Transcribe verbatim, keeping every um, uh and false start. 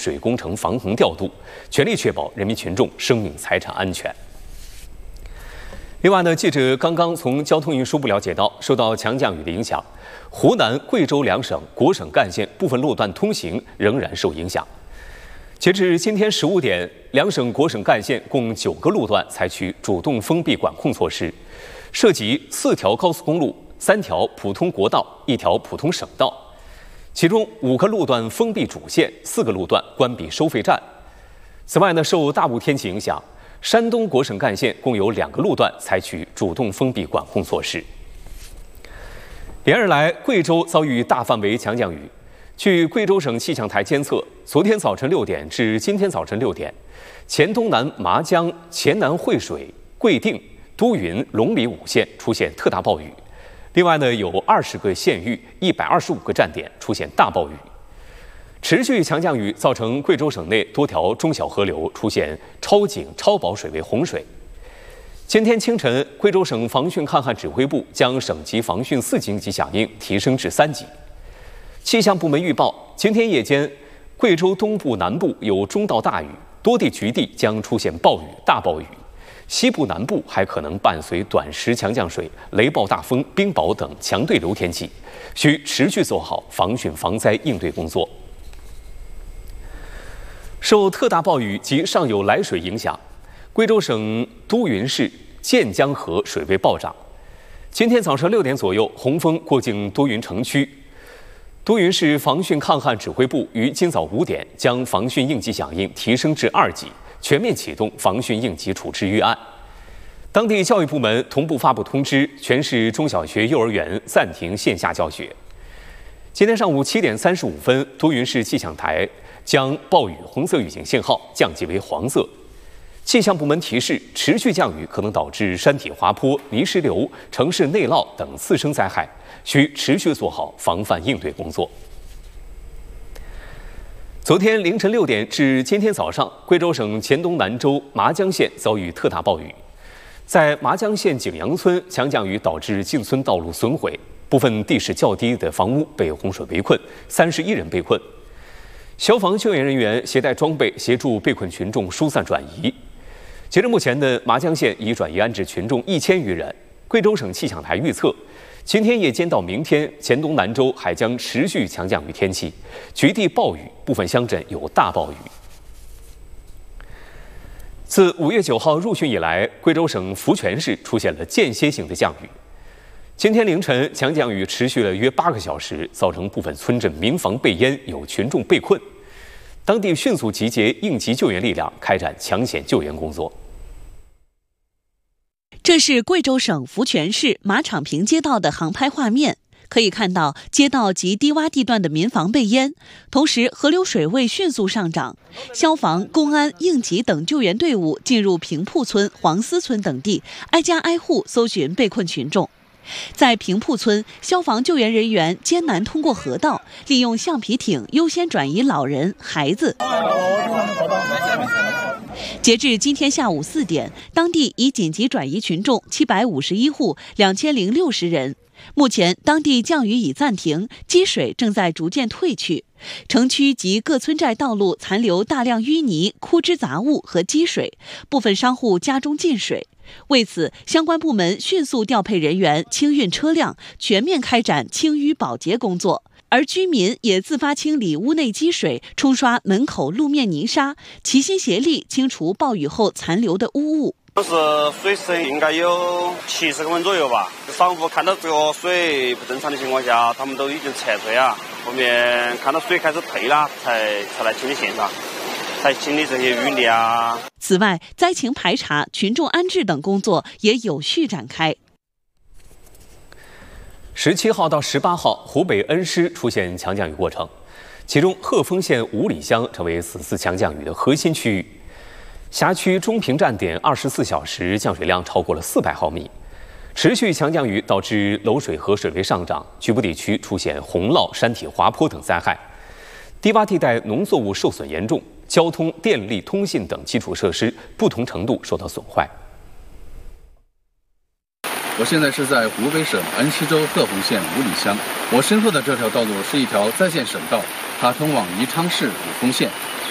水工程防洪调度，全力确保人民群众生命财产安全。另外呢，记者刚刚从交通运输部了解到，受到强降雨的影响，湖南、贵州两省国省干线部分路段通行仍然受影响。截至今天十五点，两省国省干线共九个路段采取主动封闭管控措施，涉及四条高速公路、三条普通国道、一条普通省道。其中五个路段封闭主线，四个路段关闭收费站。此外呢，受大雾天气影响，山东国省干线共有两个路段采取主动封闭管控措施。连日来，贵州遭遇大范围强降雨。据贵州省气象台监测，昨天早晨六点至今天早晨六点，黔东南麻江、黔南惠水、贵定、都匀、龙里五县出现特大暴雨。另外呢，有二十个县域、一百二十五个站点出现大暴雨。持续强降雨造成贵州省内多条中小河流出现超警、超保水位洪水。今天清晨，贵州省防汛抗旱指挥部将省级防汛四级应急响应提升至三级。气象部门预报，今天夜间，贵州东部、南部有中到大雨，多地局地将出现暴雨、大暴雨；西部、南部还可能伴随短时强降水、雷暴大风、冰雹等强对流天气，需持续做好防汛防灾应对工作。受特大暴雨及上游来水影响，贵州省都匀市建江河水位暴涨。今天早上六点左右，洪峰过境都匀城区。都匀市防汛抗旱指挥部于今早五点将防汛应急响应提升至二级，全面启动防汛应急处置预案。当地教育部门同步发布通知，全市中小学、幼儿园暂停线下教学。今天上午七点三十五分，都匀市气象台将暴雨红色预警信号降级为黄色。气象部门提示，持续降雨可能导致山体滑坡、泥石流、城市内涝等次生灾害，需持续做好防范应对工作。昨天凌晨六点至今天早上，贵州省黔东南州麻江县遭遇特大暴雨，在麻江县景阳村，强降雨导致进村道路损毁，部分地势较低的房屋被洪水围困，三十一人被困。消防救援人员携带装备协助被困群众疏散转移。截至目前呢，麻江县已转移安置群众一千余人。贵州省气象台预测，今天夜间到明天，黔东南州还将持续强降雨天气，局地暴雨，部分乡镇有大暴雨。自五月九号入汛以来，贵州省福泉市出现了间歇性的降雨。今天凌晨，强降雨持续了约八个小时，造成部分村镇民房被淹，有群众被困。当地迅速集结应急救援力量，开展抢险救援工作。 这是贵州省福泉市马场坪街道的航拍画面，可以看到街道及低洼地段的民房被淹，同时河流水位迅速上涨。消防、公安、应急等救援队伍进入平铺村、黄丝村等地，挨家挨户搜寻被困群众。在平铺村，消防救援人员艰难通过河道，利用橡皮艇优先转移老人、孩子。截至今天下午四点，当地已紧急转移群众七百五十一户，两千零六十人。目前，当地降雨已暂停，积水正在逐渐退去。城区及各村寨道路残留大量淤泥、枯枝杂物和积水，部分商户家中进水。为此，相关部门迅速调配人员、清运车辆，全面开展清淤保洁工作。而居民也自发清理屋内积水，冲刷门口路面泥沙，齐心协力清除暴雨后残留的污物。 当时水深应该有七十公分左右吧。商户看到这个水不正常的情况下，他们都已经撤退了。后面看到水开始退了，才才来清理现场，才清理这些淤泥啊。 此外，灾情排查、群众安置等工作也有序展开。 十七号到十八号，湖北恩施出现强降雨过程，其中鹤峰县五里乡成为此次强降雨的核心区域。辖区中平站点二十四小时降水量超过了四百毫米。持续强降雨导致篓水河水位上涨，局部地区出现洪涝、山体滑坡等灾害。低洼地带农作物受损严重，交通、电力、通信等基础设施不同程度受到损坏。 我现在是在湖北省恩施州鹤峰县五里乡，我身后的这条道路是一条在线省道，它通往宜昌市五峰县。